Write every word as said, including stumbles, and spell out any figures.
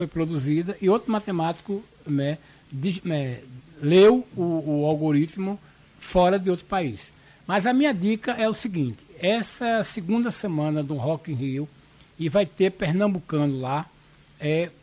foi produzida e outro matemático né, de, né, leu o, o algoritmo fora de outro país. Mas a minha dica é o seguinte, essa segunda semana do Rock in Rio, e vai ter pernambucano lá, é,